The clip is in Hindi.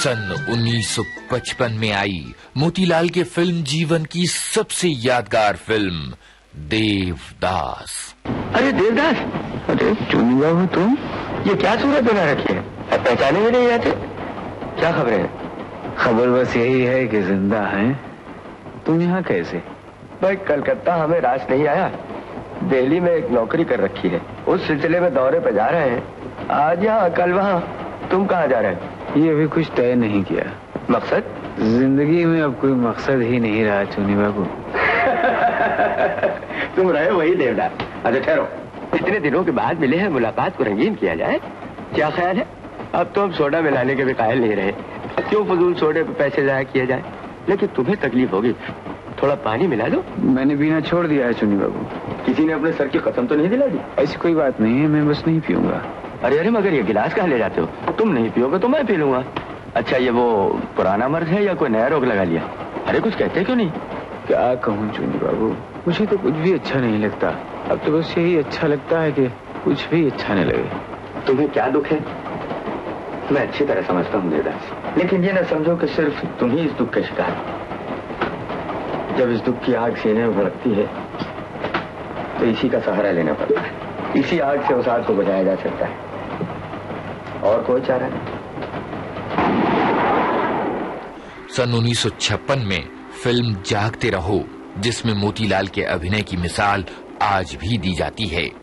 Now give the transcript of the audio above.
सन 1955 में आई मोतीलाल के फिल्म जीवन की सबसे यादगार फिल्म देवदास। अरे देवदास, अरे चुनी बाबू तुम, ये क्या सूरत बना रखी है? पहचाने में नहीं आते? क्या खबरें हैं? खबर बस यही है कि जिंदा हैं। तुम यहाँ कैसे? भाई कलकत्ता हमें रास नहीं आया, दिल्ली में एक नौकरी कर रखी है, उस सिलसिले में दौरे पे जा रहे हैं। आज यहाँ कल वहाँ। तुम कहाँ जा रहे हो? ये अभी कुछ तय नहीं किया। मकसद? जिंदगी में अब कोई मकसद ही नहीं रहा चुनी बाबू। तुम रहे वही देवदास। अच्छा ठहरो, इतने दिनों के बाद मिले हैं, मुलाकात को रंगीन किया जाए। क्या ख्याल है? अब तो हम सोडा मिलाने के भी कायल नहीं रहे, क्यों फजूल सोडे पे पैसे जाया किए जाए। लेकिन तुम्हें तकलीफ होगी, थोड़ा पानी मिला दो। मैंने पीना छोड़ दिया है चुनी बाबू। किसी ने अपने सर की कसम तो नहीं दिला दी? ऐसी कोई बात नहीं है, मैं बस नहीं पीऊंगा। अरे अरे, मगर ये गिलास कहाँ ले जाते हो? तुम नहीं पियोगे तो मैं पी लूंगा। अच्छा, ये वो पुराना मर्ज है या कोई नया रोग लगा लिया? अरे कुछ कहते क्यों नहीं? क्या कहूँ चुनी बाबू, मुझे तो कुछ भी अच्छा नहीं लगता। अब तो बस यही अच्छा लगता है कि कुछ भी अच्छा नहीं लगे। तुम्हें क्या दुख है? मैं अच्छी तरह समझता हूँ देवदास, लेकिन ये न समझो कि सिर्फ तुम ही इस दुख के शिकार। जब इस दुख की आग सीने में भड़कती है तो इसी का सहारा लेना पड़ता है। इसी आग से उस आग को बुझाया जा सकता है, और कोई चारा नहीं। सन 1956 में फिल्म जागते रहो, जिसमें मोतीलाल के अभिनय की मिसाल आज भी दी जाती है,